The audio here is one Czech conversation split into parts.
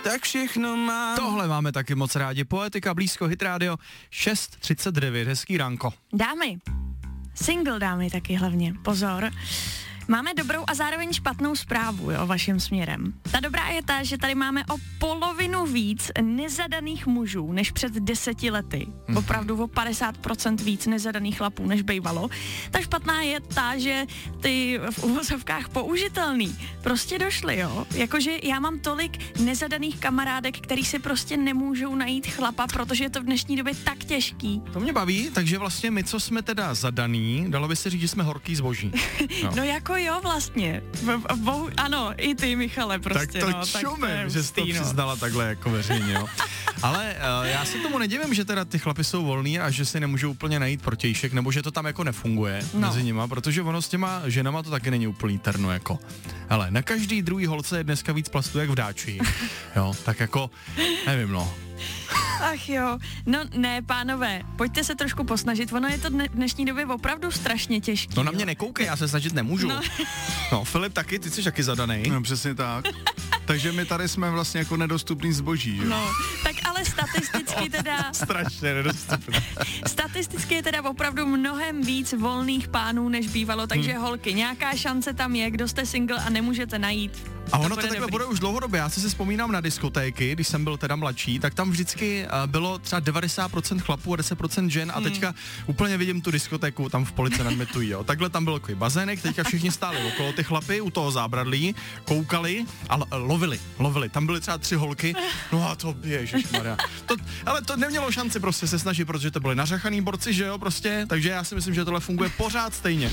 tak všechno mám. Tohle máme taky moc rádi. Poetika, blízko, Hit Radio 6:39, hezký ránko. Dámy, single dámy taky hlavně, pozor. Máme dobrou a zároveň špatnou zprávu, jo, vaším směrem. Ta dobrá je ta, že tady máme o polovinu víc nezadaných mužů než před 10 lety. Opravdu o 50% víc nezadaných chlapů než bejvalo. Ta špatná je ta, že ty v uvozovkách použitelný prostě došly, jo. Jakože já mám tolik nezadaných kamarádek, který si prostě nemůžou najít chlapa, protože je to v dnešní době tak těžký. To mě baví, takže vlastně my, co jsme teda zadaný, dalo by se říct, že jsme horký zboží. No jako jo, vlastně. Ano, i ty, Michale, prostě. Tak to čumím, že jsi to přiznala takhle jako veřejně, jo. Ale já se tomu nedivím, že teda ty chlapi jsou volný a že si nemůžou úplně najít protějšek, nebo že to tam jako nefunguje mezi nima, protože ono s těma ženama to taky není úplný terno, jako. Ale na každý druhý holce je dneska víc plastu jak v dáči, jo, tak jako, nevím, no. Ach jo, no ne, pánové, pojďte se trošku posnažit, ono je to v dnešní době opravdu strašně těžký. No na mě nekoukej, já se snažit nemůžu. No, Filip taky, ty jsi taky zadanej. No přesně tak. Takže my tady jsme vlastně jako nedostupný zboží, jo? No, tak ale statisticky teda... Strašně nedostupný. Statisticky je teda opravdu mnohem víc volných pánů, než bývalo, takže holky, nějaká šance tam je, kdo jste single a nemůžete najít. A ono to takhle bude už dlouhodobě. Já si vzpomínám na diskotéky, když jsem byl teda mladší, tak tam vždycky bylo třeba 90% chlapů a 10% žen a teďka úplně vidím tu diskotéku tam v Police nad Metují, jo. Takhle tam byl takový bazének, teďka všichni stáli okolo ty chlapy u toho zábradlí, koukali a lovili. Tam byly třeba 3 holky, no a to ježišmarja. Ale to nemělo šanci prostě se snažit, protože to byly nařachaný borci, že jo, prostě, takže já si myslím, že tohle funguje pořád stejně.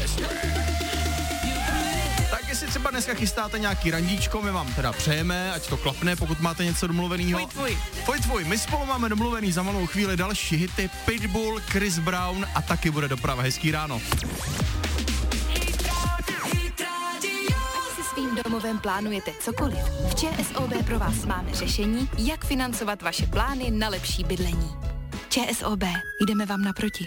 Jestli třeba dneska chystáte nějaký randíčko, my vám teda přejeme, ať to klapne, pokud máte něco domluvenýho. Tvoj. My spolu máme domluvený za malou chvíli další hity Pitbull, Chris Brown a taky bude doprava. Hezký ráno. Si svým domovem plánujete cokoliv. V ČSOB pro vás máme řešení, jak financovat vaše plány na lepší bydlení. ČSOB, jdeme vám naproti.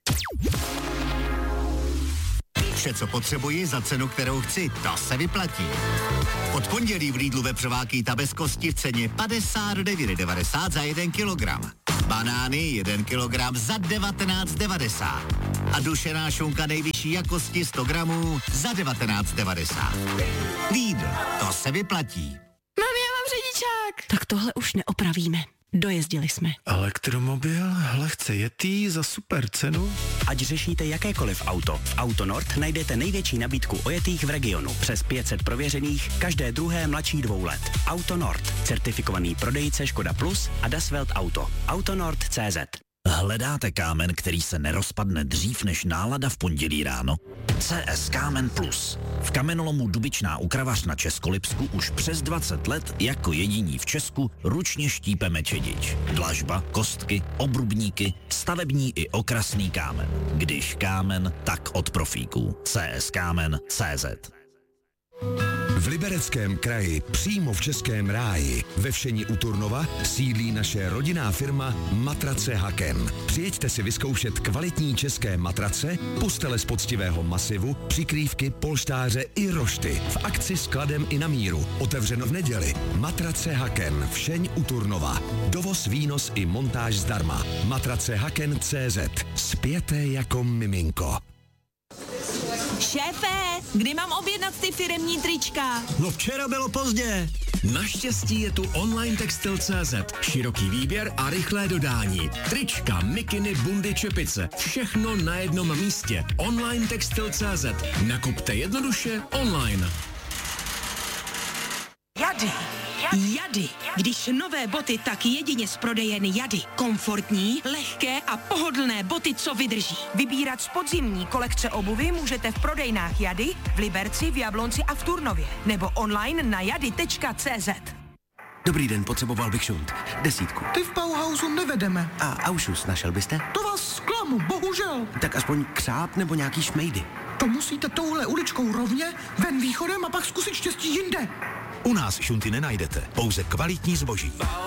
Vše, co potřebuji za cenu, kterou chci, to se vyplatí. Od pondělí v Lidlu vepřová ta bez kosti v ceně 59,90 za 1 kilogram. Banány 1 kilogram za 19,90. A dušená šunka nejvyšší jakosti 100 gramů za 19,90. Lidl, to se vyplatí. Mami, já mám řidičák. Tak tohle už neopravíme. Dojezdili jsme. Elektromobil, lehce jetý za super cenu. Ať řešíte jakékoliv auto, v Autonord najdete největší nabídku ojetých v regionu. Přes 500 prověřených, každé druhé mladší 2 let. Autonord, certifikovaný prodejce Škoda Plus a Das Welt Auto. Autonord.cz. Hledáte kámen, který se nerozpadne dřív než nálada v pondělí ráno? CS Kámen Plus. V kamenolomu Dubičná u Kravař na Českolipsku už přes 20 let jako jediní v Česku ručně štípeme čedič. Dlažba, kostky, obrubníky, stavební i okrasný kámen. Když kámen, tak od profíků. CS Kámen.cz. V Libereckém kraji, přímo v Českém ráji, ve Všeni u Turnova, sídlí naše rodinná firma Matrace Haken. Přijeďte si vyzkoušet kvalitní české matrace, postele z poctivého masivu, přikrývky, polštáře i rošty. V akci s kladem i na míru. Otevřeno v neděli. Matrace Haken, Všeň u Turnova. Dovoz, výnos i montáž zdarma. Matracehaken.cz. Spěte jako miminko. Šéfe, kdy mám objednat ty firemní trička? No včera bylo pozdě. Naštěstí je tu online textil.cz. Široký výběr a rychlé dodání. Trička, mikiny, bundy, čepice. Všechno na jednom místě. Online textil.cz. Nakupte jednoduše online. Jady. Když nové boty, tak jedině z prodejen Jady. Komfortní, lehké a pohodlné boty, co vydrží. Vybírat z podzimní kolekce obuvy můžete v prodejnách Jady, v Liberci, v Jablonci a v Turnově. Nebo online na jady.cz. Dobrý den, potřeboval bych šunt. 10. Ty v Bauhausu nevedeme. A Aušus našel byste? To vás zklamu, bohužel. Tak aspoň křáp nebo nějaký šmejdy. To musíte touhle uličkou rovně, ven východem a pak zkusit štěstí jinde. U nás šunty nenajdete, pouze kvalitní zboží.